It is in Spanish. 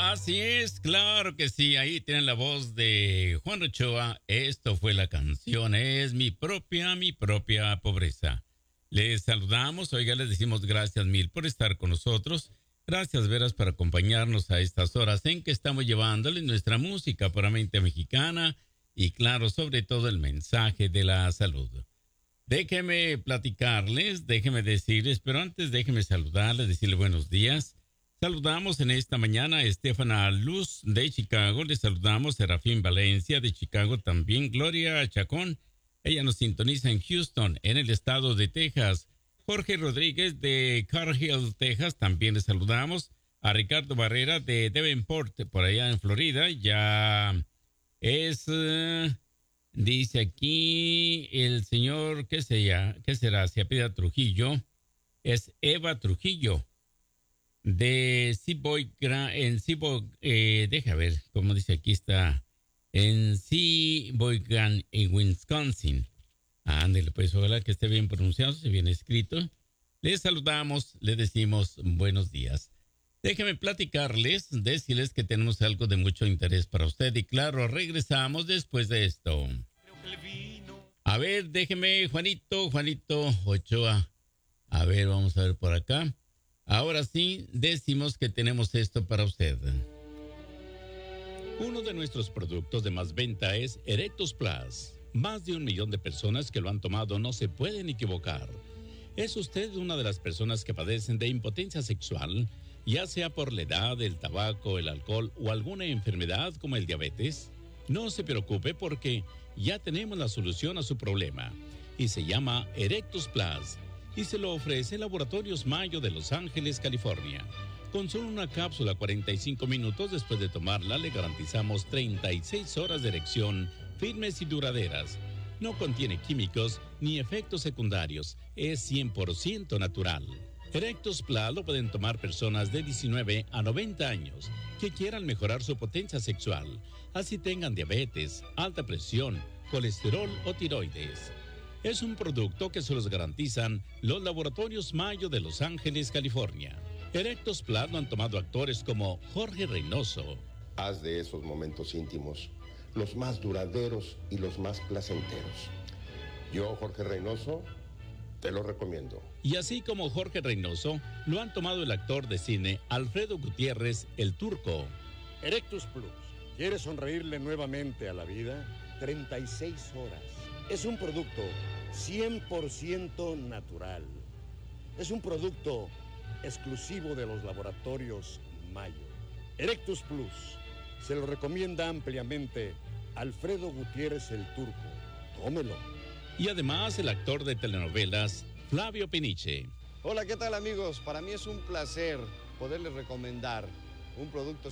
Así es, claro que sí. Ahí tienen la voz de Juan Ochoa. Esto fue la canción, es mi propia pobreza. Les saludamos, oiga, les decimos gracias mil por estar con nosotros. Gracias, Veras, por acompañarnos a estas horas en que estamos llevándoles nuestra música puramente mexicana y, claro, sobre todo el mensaje de la salud. Déjeme platicarles, déjeme decirles, pero antes déjeme saludarles, decirles buenos días. Saludamos en esta mañana a Estefana Luz de Chicago, le saludamos a Serafín Valencia de Chicago también, Gloria Chacón, ella nos sintoniza en Houston, en el estado de Texas. Jorge Rodríguez de Cargill, Texas, también le saludamos. A Ricardo Barrera de Davenport, por allá en Florida, ya es... dice aquí el señor, ¿qué será? Se apellida Trujillo. Es Eva Trujillo de Seaboy, deja ver cómo dice aquí está, en Sheboygan, en Wisconsin. Ándale, pues ojalá que esté bien pronunciado, esté bien escrito. Les saludamos, les decimos buenos días. Déjenme platicarles, decirles que tenemos algo de mucho interés para usted y claro, regresamos después de esto. A ver, déjeme, Juanito Ochoa. A ver, vamos a ver por acá. Ahora sí, decimos que tenemos esto para usted. Uno de nuestros productos de más venta es Erectus Plus. Más de 1 millón de personas que lo han tomado no se pueden equivocar. ¿Es usted una de las personas que padecen de impotencia sexual, ya sea por la edad, el tabaco, el alcohol o alguna enfermedad como el diabetes? No se preocupe porque ya tenemos la solución a su problema y se llama Erectus Plus y se lo ofrece Laboratorios Mayo de Los Ángeles, California. Con solo una cápsula 45 minutos después de tomarla le garantizamos 36 horas de erección firmes y duraderas. No contiene químicos ni efectos secundarios, es 100% natural. Erectus Plus lo pueden tomar personas de 19 a 90 años que quieran mejorar su potencia sexual, así tengan diabetes, alta presión, colesterol o tiroides. Es un producto que se los garantizan los Laboratorios Mayo de Los Ángeles, California. Erectus Plus lo han tomado actores como Jorge Reynoso. Haz de esos momentos íntimos los más duraderos y los más placenteros. Yo, Jorge Reynoso, te lo recomiendo. Y así como Jorge Reynoso, lo han tomado el actor de cine Alfredo Gutiérrez, el Turco. Erectus Plus. ¿Quieres sonreírle nuevamente a la vida? 36 horas. Es un producto 100% natural. Es un producto exclusivo de los Laboratorios Mayo. Erectus Plus. Se lo recomienda ampliamente Alfredo Gutiérrez, el Turco. Tómelo. Y además el actor de telenovelas Flavio Peniche. Hola, ¿qué tal amigos? Para mí es un placer poderles recomendar un producto